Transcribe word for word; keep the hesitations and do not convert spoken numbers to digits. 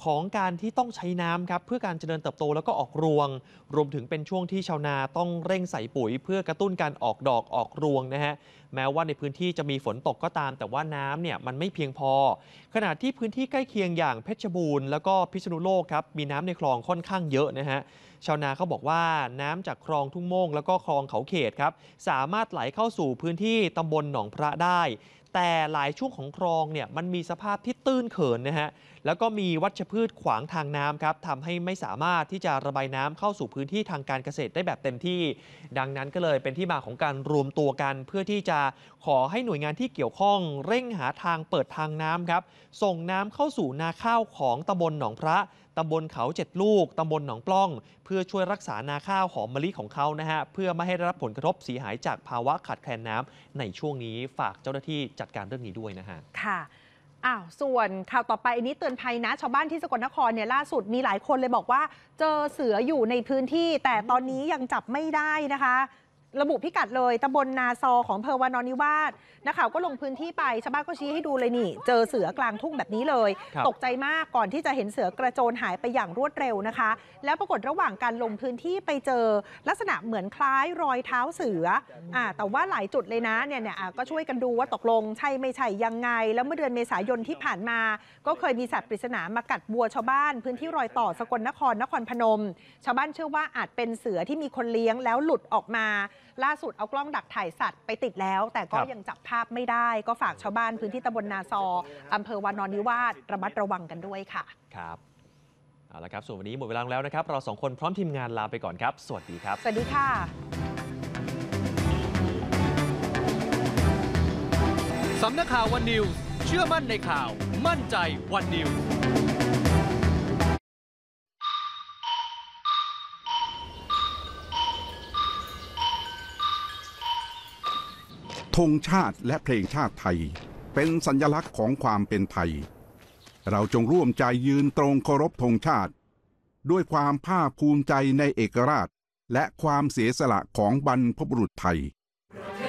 ของการที่ต้องใช้น้ำครับเพื่อการเจริญเติบโตแล้วก็ออกรวงรวมถึงเป็นช่วงที่ชาวนาต้องเร่งใส่ปุ๋ยเพื่อกระตุ้นการออกดอกออกรวงนะฮะแม้ว่าในพื้นที่จะมีฝนตกก็ตามแต่ว่าน้ำเนี่ยมันไม่เพียงพอขณะที่พื้นที่ใกล้เคียงอย่างเพชรบูรณ์แล้วก็พิษณุโลกครับมีน้ำในคลองค่อนข้างเยอะนะฮะชาวนาเขาบอกว่าน้ำจากคลองทุ่งโมงแล้วก็คลองเขาเขตครับสามารถไหลเข้าสู่พื้นที่ตำบลหนองพระได้แต่หลายช่วงของคลองเนี่ยมันมีสภาพที่ตื้นเขินนะฮะแล้วก็มีวัชพืชขวางทางน้ำครับทำให้ไม่สามารถที่จะระบายน้ำเข้าสู่พื้นที่ทางการเกษตรได้แบบเต็มที่ดังนั้นก็เลยเป็นที่มาของการรวมตัวกันเพื่อที่จะขอให้หน่วยงานที่เกี่ยวข้องเร่งหาทางเปิดทางน้ำครับส่งน้ำเข้าสู่นาข้าวของตำบลหนองพระตำบลเขาเจ็ดลูกตำบลหนองปล้องเพื่อช่วยรักษานาข้าวหอมมะลิของเขานะฮะเพื่อไม่ให้ได้รับผลกระทบเสียหายจากภาวะขาดแคลนน้ำในช่วงนี้ฝากเจ้าหน้าที่จัดการเรื่องนี้ด้วยนะฮะค่ะอ้าวส่วนข่าวต่อไปอันนี้เตือนภัยนะชาวบ้านที่สกลนครเนี่ยล่าสุดมีหลายคนเลยบอกว่าเจอเสืออยู่ในพื้นที่แต่ตอนนี้ยังจับไม่ได้นะคะระบุพิกัดเลยตำบลนาซอของอำเภอวานอนนิวาสนักข่าวก็ลงพื้นที่ไปชาวบ้านก็ชี้ให้ดูเลยนี่เจอเสือกลางทุ่งแบบนี้เลยตกใจมากก่อนที่จะเห็นเสือกระโจนหายไปอย่างรวดเร็วนะคะแล้วปรากฏระหว่างการลงพื้นที่ไปเจอลักษณะเหมือนคล้ายรอยเท้าเสืออ่าแต่ว่าหลายจุดเลยนะเนี่ยเนี่ยก็ช่วยกันดูว่าตกลงใช่ไม่ใช่ยังไงแล้วเมื่อเดือนเมษายนที่ผ่านมาก็เคยมีสัตว์ปริศนามากัดวัวชาวบ้านพื้นที่รอยต่อสกลนครนครพนมชาวบ้านเชื่อว่าอาจเป็นเสือที่มีคนเลี้ยงแล้วหลุดออกมาล่าสุดเอากล้องดักถ่ายสัตว์ไปติดแล้วแต่ก็ยังจับภาพไม่ได้ก็ฝากชาวบ้านพื้นที่ตำบลนาซออำเภอวานอนนิวาสระมัดระวังกันด้วยค่ะครับเอาละครับส่วนวันนี้หมดเวลาแล้วนะครับเราสองคนพร้อมทีมงานลาไปก่อนครับสวัสดีครับสวัสดีค่ะสำนักข่าววันนิวเชื่อมั่นในข่าวมั่นใจวันนิวธงชาติและเพลงชาติไทยเป็นสัญลักษณ์ของความเป็นไทยเราจงร่วมใจยืนตรงเคารพธงชาติด้วยความภาคภูมิใจในเอกราชและความเสียสละของบรรพบุรุษไทย